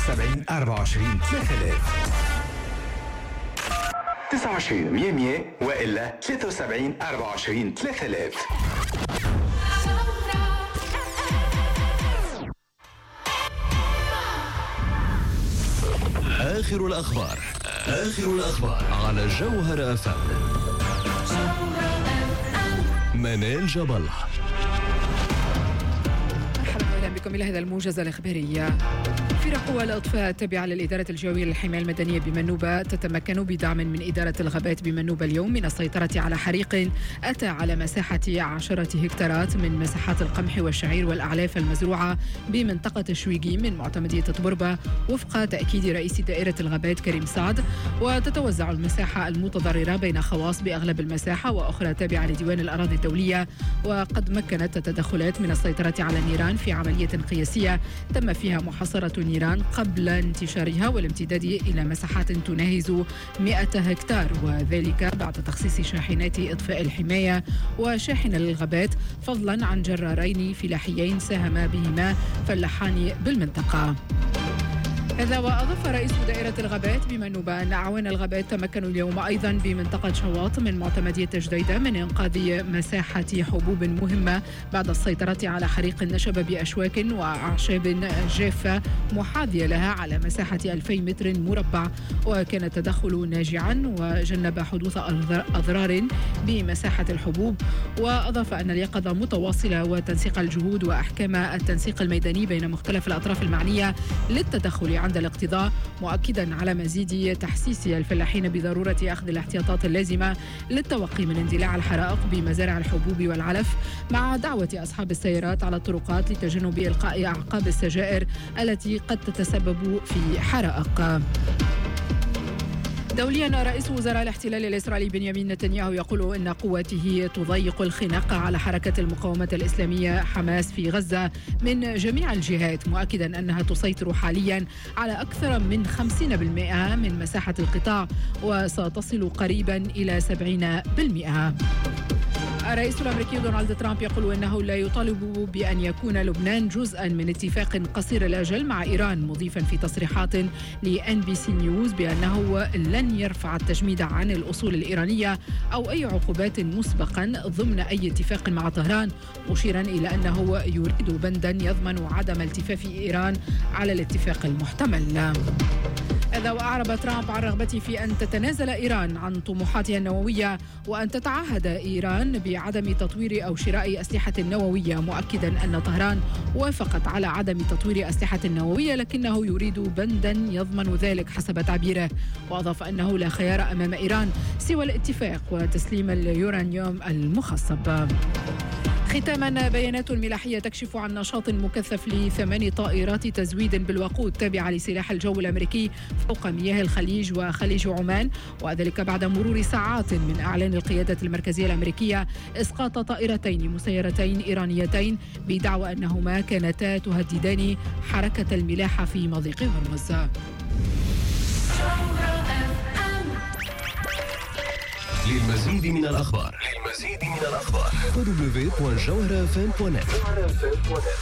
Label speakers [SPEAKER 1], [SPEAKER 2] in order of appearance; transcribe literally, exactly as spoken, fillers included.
[SPEAKER 1] سبعين أربعة وعشرين ثلاثة آلاف.
[SPEAKER 2] تسعة وعشرين مية مية وإلا ثلاثة وسبعين أربعة وعشرين ثلاثة آلاف.
[SPEAKER 3] آخر الأخبار آخر الأخبار على جوهر أف أم. منال جبل.
[SPEAKER 4] مرحبا وأهلا بكم إلى هذا الموجز الإخباري. فرق الإطفاء التابعة للإدارة الجوية للحماية المدنية بمنوبة تتمكن بدعم من إدارة الغابات بمنوبة اليوم من السيطرة على حريق أتى على مساحة عشرة هكتارات من مساحات القمح والشعير والأعلاف المزروعة بمنطقة الشويقي من معتمدية طبربة وفق تأكيد رئيس دائرة الغابات كريم سعد. وتتوزع المساحة المتضررة بين خواص بأغلب المساحة وأخرى تابعة لديوان الأراضي الدولية. وقد مكنت التدخلات من السيطرة على النيران في عملية قياسية تم فيها محاصرة نيران قبل انتشارها والامتداد إلى مساحات تناهز مئة هكتار، وذلك بعد تخصيص شاحنات إطفاء الحماية وشاحن للغابات فضلا عن جرارين فلاحيين ساهما بهما فلاحان بالمنطقة. هذا وأضاف رئيس دائرة الغابات بمنوبة أن أعوان الغابات تمكنوا اليوم أيضا بمنطقة شواط من معتمدية جديدة من إنقاذ مساحة حبوب مهمة بعد السيطرة على حريق نشب بأشواك وأعشاب جافة محاذية لها على مساحة ألفي متر مربع. وكان التدخل ناجعا وجنب حدوث أضرار بمساحة الحبوب. وأضاف أن اليقظة متواصلة وتنسيق الجهود وأحكام التنسيق الميداني بين مختلف الأطراف المعنية للتدخل عند الاقتضاء، مؤكدا على مزيد تحسيس الفلاحين بضرورة أخذ الاحتياطات اللازمة للتوقي من اندلاع الحرائق بمزارع الحبوب والعلف، مع دعوة أصحاب السيارات على الطرقات لتجنب إلقاء أعقاب السجائر التي قد تتسبب في حرائق. دوليا رئيس وزراء الاحتلال الإسرائيلي بنيامين نتنياهو يقول إن قواته تضيق الخناق على حركة المقاومة الإسلامية حماس في غزة من جميع الجهات، مؤكدا أنها تسيطر حاليا على أكثر من خمسين بالمئة من مساحة القطاع وستصل قريبا إلى سبعين بالمئة. الرئيس الأمريكي دونالد ترامب يقول إنه لا يطالب بأن يكون لبنان جزءا من اتفاق قصير الأجل مع إيران، مضيفا في تصريحات لإن بي سي نيوز بأنه لن يرفع التجميد عن الأصول الإيرانية أو أي عقوبات مسبقا ضمن أي اتفاق مع طهران، مشيرا إلى أنه يريد بندا يضمن عدم التفاف إيران على الاتفاق المحتمل. هذا وأعرب ترامب عن رغبته في أن تتنازل إيران عن طموحاتها النووية وأن تتعهد إيران بعدم تطوير أو شراء أسلحة نووية، مؤكدا أن طهران وافقت على عدم تطوير أسلحة نووية لكنه يريد بندا يضمن ذلك حسب تعبيره. وأضاف أنه لا خيار أمام إيران سوى الاتفاق وتسليم اليورانيوم المخصب. ختاما، بيانات ملاحية تكشف عن نشاط مكثف لثمان طائرات تزويد بالوقود تابعة لسلاح الجو الأمريكي فوق مياه الخليج وخليج عمان، وذلك بعد مرور ساعات من إعلان القيادة المركزية الأمريكية إسقاط طائرتين مسيرتين إيرانيتين بدعوى أنهما كانتا تهددان حركة الملاحة في مضيق هرمز.
[SPEAKER 3] للمزيد من الأخبار للمزيد من الأخبار دبليو دبليو دوت جوهر اف ام دوت نت.